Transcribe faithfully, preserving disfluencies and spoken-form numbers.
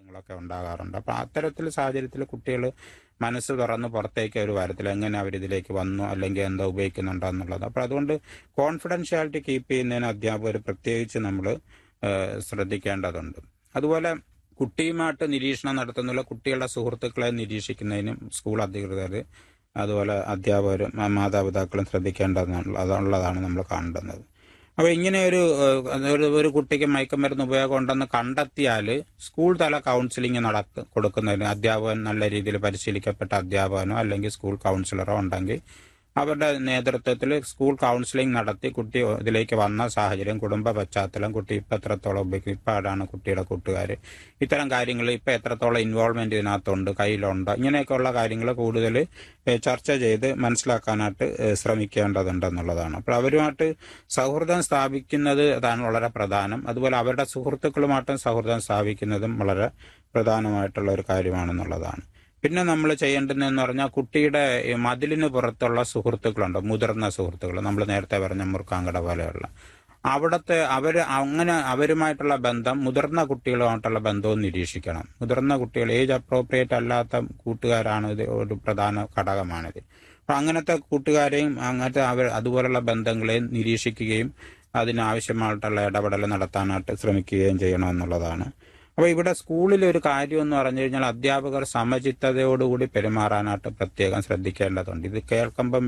പ്രശ്നങ്ങളൊക്കെ ഉണ്ടാകാറുണ്ട്. അപ്പോൾ അത്തരത്തിൽ സാഹചര്യത്തിൽ കുട്ടികൾ മനസ്സ് തുറന്ന് പുറത്തേക്ക് അവർ വരത്തില്ല, എങ്ങനെ അവരിതിലേക്ക് വന്നു അല്ലെങ്കിൽ എന്താ ഉപയോഗിക്കുന്നുണ്ടോ എന്നുള്ളത്. അപ്പോൾ അതുകൊണ്ട് കോൺഫിഡൻഷ്യാലിറ്റി കീപ്പ് ചെയ്യുന്നതിന് അധ്യാപകർ പ്രത്യേകിച്ച് നമ്മൾ ശ്രദ്ധിക്കേണ്ടതുണ്ട്. അതുപോലെ കുട്ടിയുമായിട്ട് നിരീക്ഷണം നടത്തുന്നുള്ള കുട്ടികളുടെ സുഹൃത്തുക്കളെ നിരീക്ഷിക്കുന്നതിനും സ്കൂൾ അധികൃതർ അതുപോലെ അധ്യാപകരും മാതാപിതാക്കളും ശ്രദ്ധിക്കേണ്ടതുള്ളതാണ് നമ്മൾ കാണേണ്ടുന്നത്. അപ്പോൾ ഇങ്ങനെ ഒരു ഒരു ഒരു കുട്ടിക്ക് മയക്കുമരുന്ന് ഉപയോഗം ഉണ്ടെന്ന് കണ്ടെത്തിയാൽ സ്കൂൾ തല കൗൺസിലിംഗ് നടത്തി കൊടുക്കുന്നതിന് അധ്യാപകൻ നല്ല രീതിയിൽ പരിശീലിക്കപ്പെട്ട അധ്യാപകനോ അല്ലെങ്കിൽ സ്കൂൾ കൗൺസിലറോ ഉണ്ടെങ്കിൽ അവരുടെ നേതൃത്വത്തിൽ സ്കൂൾ കൗൺസിലിംഗ് നടത്തി കുട്ടി ഇതിലേക്ക് വന്ന സാഹചര്യം, കുടുംബ പശ്ചാത്തലം, കുട്ടി ഇപ്പം എത്രത്തോളം ഉപയോഗിക്കും, ഇപ്പം ആരാണ് കുട്ടിയുടെ കൂട്ടുകാർ, ഇത്തരം കാര്യങ്ങൾ ഇപ്പം എത്രത്തോളം ഇൻവോൾവ്മെന്റ് ഇതിനകത്തുണ്ട്, കയ്യിലുണ്ട്, ഇങ്ങനെയൊക്കെയുള്ള കാര്യങ്ങൾ കൂടുതൽ ചർച്ച ചെയ്ത് മനസ്സിലാക്കാനായിട്ട് ശ്രമിക്കേണ്ടതുണ്ടെന്നുള്ളതാണ്. അപ്പോൾ അവരുമായിട്ട് സൗഹൃദം സ്ഥാപിക്കുന്നത് അതാണ് വളരെ പ്രധാനം. അതുപോലെ അവരുടെ സുഹൃത്തുക്കളുമായിട്ടും സൗഹൃദം സ്ഥാപിക്കുന്നതും വളരെ പ്രധാനമായിട്ടുള്ള ഒരു കാര്യമാണെന്നുള്ളതാണ്. പിന്നെ നമ്മൾ ചെയ്യേണ്ടതെന്ന് പറഞ്ഞാൽ കുട്ടിയുടെ മതിലിന് പുറത്തുള്ള സുഹൃത്തുക്കളുണ്ട്, മുതിർന്ന സുഹൃത്തുക്കൾ, നമ്മൾ നേരത്തെ പറഞ്ഞ മുറുക്കാങ്കട പോലെയുള്ള അവിടുത്തെ അവർ അങ്ങനെ അവരുമായിട്ടുള്ള ബന്ധം മുതിർന്ന കുട്ടികളുമായിട്ടുള്ള ബന്ധവും നിരീക്ഷിക്കണം. മുതിർന്ന കുട്ടികൾ ഏജ് അപ്രോപ്രിയേറ്റ് അല്ലാത്ത കൂട്ടുകാരാണ് ഇത് ഒരു പ്രധാന ഘടകമാണിത്. അപ്പം അങ്ങനത്തെ കൂട്ടുകാരെയും അങ്ങനത്തെ അവർ അതുപോലുള്ള ബന്ധങ്ങളെയും നിരീക്ഷിക്കുകയും അതിനാവശ്യമായിട്ടുള്ള ഇടപെടൽ നടത്താനായിട്ട് ശ്രമിക്കുകയും ചെയ്യണമെന്നുള്ളതാണ്. അപ്പോൾ ഇവിടെ സ്കൂളിൽ ഒരു കാര്യം എന്ന് പറഞ്ഞു കഴിഞ്ഞാൽ അധ്യാപകർ സമചിത്തതയോടുകൂടി പെരുമാറാനായിട്ട് പ്രത്യേകം ശ്രദ്ധിക്കേണ്ടതുണ്ട്. ഇത് കേൾക്കുമ്പം